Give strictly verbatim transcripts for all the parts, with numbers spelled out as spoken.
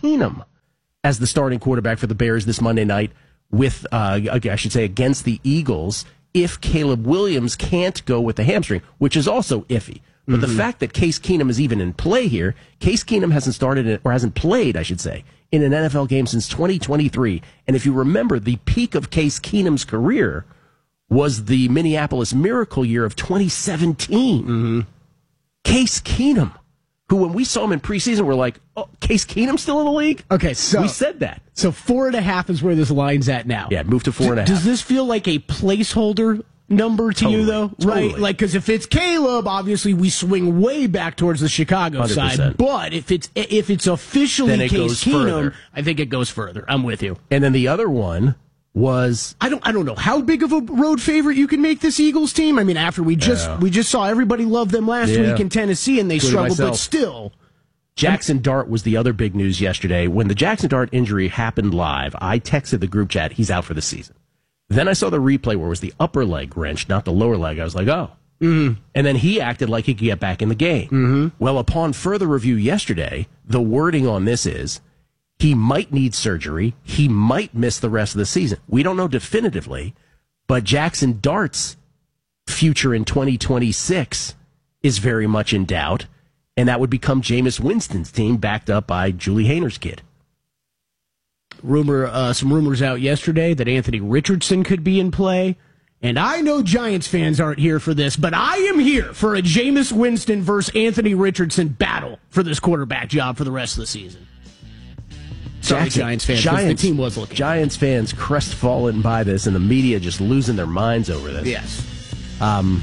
Keenum as the starting quarterback for the Bears this Monday night with, uh, I should say, against the Eagles if Caleb Williams can't go with the hamstring, which is also iffy. But mm-hmm. the fact that Case Keenum is even in play here, Case Keenum hasn't started, or hasn't played, I should say, in an N F L game since twenty twenty-three. And if you remember, the peak of Case Keenum's career was the Minneapolis Miracle year of twenty seventeen. Mm-hmm. Case Keenum, who when we saw him in preseason, we're like, oh, Case Keenum still in the league? Okay, so we said that. So four and a half is where this line's at now. Yeah, move to four and a half. Does this feel like a placeholder number to totally, you, though? Totally. Right? Like, because if it's Caleb, obviously we swing way back towards the Chicago one hundred percent. side. But if it's if it's officially it Case Keenum, further. I think it goes further. I'm with you. And then the other one was I don't I don't know how big of a road favorite you can make this Eagles team. I mean, after we just yeah. we just saw everybody love them last yeah. week in Tennessee and they Including struggled, myself. but still. Jackson Dart was the other big news yesterday. When the Jackson Dart injury happened live, I texted the group chat, he's out for the season. Then I saw the replay where it was the upper leg wrench, not the lower leg. I was like, oh. Mm-hmm. And then he acted like he could get back in the game. Mm-hmm. Well, upon further review yesterday, the wording on this is he might need surgery. He might miss the rest of the season. We don't know definitively, but Jackson Dart's future in twenty twenty-six is very much in doubt, and that would become Jameis Winston's team backed up by Julie Hayner's kid. Rumor, uh, some rumors out yesterday that Anthony Richardson could be in play. And I know Giants fans aren't here for this, but I am here for a Jameis Winston versus Anthony Richardson battle for this quarterback job for the rest of the season. Sorry, Jackson, Giants fans, Giants, the team was looking. Giants fans crestfallen by this, and the media just losing their minds over this. Yes. Um,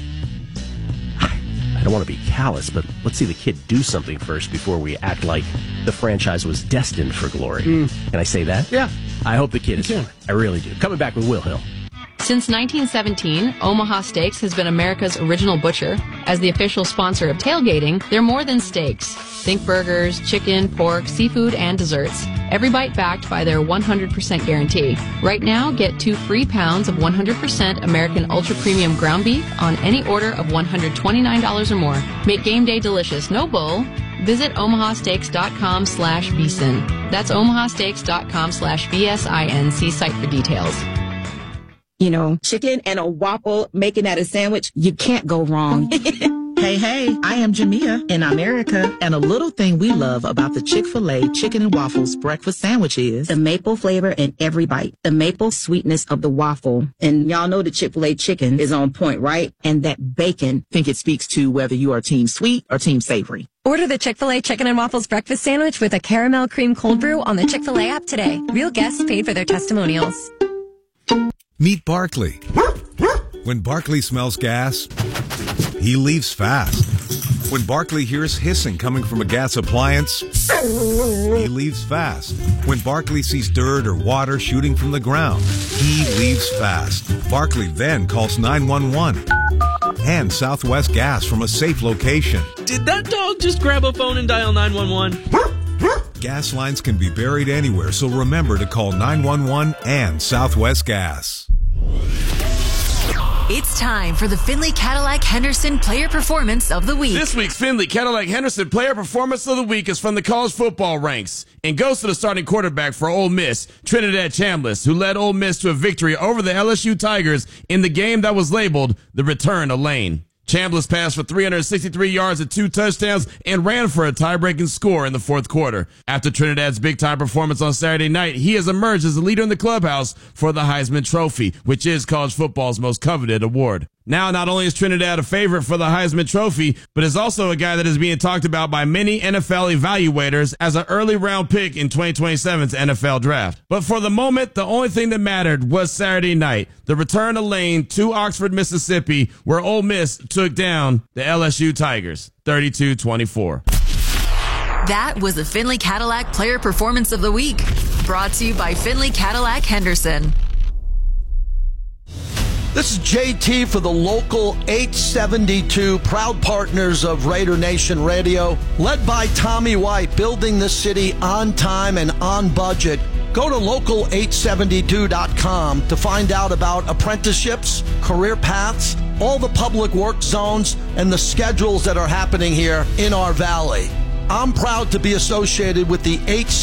I don't want to be callous, but let's see the kid do something first before we act like the franchise was destined for glory. Mm. Can I say that? Yeah. I hope the kid is fine. I really do. Coming back with Will Hill. Since nineteen seventeen, Omaha Steaks has been America's original butcher. As the official sponsor of tailgating, they're more than steaks. Think burgers, chicken, pork, seafood, and desserts. Every bite backed by their one hundred percent guarantee. Right now, get two free pounds of one hundred percent American Ultra Premium ground beef on any order of one hundred twenty-nine dollars or more. Make game day delicious, no bull. Visit omahasteaks.com slash bsin. That's omahasteaks.com slash B S I N. See site for details. You know, chicken and a waffle, making that a sandwich, you can't go wrong. Hey, hey, I am Jamia in America, and a little thing we love about the Chick-fil-A Chicken and Waffles breakfast sandwich is the maple flavor in every bite, the maple sweetness of the waffle. And y'all know the Chick-fil-A chicken is on point, right? And that bacon. Think it speaks to whether you are team sweet or team savory. Order the Chick-fil-A Chicken and Waffles breakfast sandwich with a caramel cream cold brew on the Chick-fil-A app today. Real guests paid for their testimonials. Meet Barkley. When Barkley smells gas, he leaves fast. When Barkley hears hissing coming from a gas appliance, he leaves fast. When Barkley sees dirt or water shooting from the ground, he leaves fast. Barkley then calls nine one one and Southwest Gas from a safe location. Did that dog just grab a phone and dial nine one one? Gas lines can be buried anywhere, so remember to call nine one one and Southwest Gas. It's time for the Findlay Cadillac Henderson Player Performance of the Week. This week's Findlay Cadillac Henderson Player Performance of the Week is from the college football ranks and goes to the starting quarterback for Ole Miss, Trinidad Chambliss, who led Ole Miss to a victory over the L S U Tigers in the game that was labeled the Return of Lane. Chambliss passed for three hundred sixty-three yards and two touchdowns and ran for a tie-breaking score in the fourth quarter. After Trinidad's big-time performance on Saturday night, he has emerged as a leader in the clubhouse for the Heisman Trophy, which is college football's most coveted award. Now, not only is Trinidad a favorite for the Heisman Trophy, but is also a guy that is being talked about by many N F L evaluators as an early round pick in twenty twenty-seven's N F L Draft. But for the moment, the only thing that mattered was Saturday night, the return of Lane to Oxford, Mississippi, where Ole Miss took down the L S U Tigers, thirty-two twenty-four. That was the Findlay Cadillac Player Performance of the Week, brought to you by Findlay Cadillac Henderson. This is J T for the local eight seventy-two, proud partners of Raider Nation Radio, led by Tommy White, building the city on time and on budget. Go to local eight seventy-two dot com to find out about apprenticeships, career paths, all the public work zones, and the schedules that are happening here in our valley. I'm proud to be associated with the eight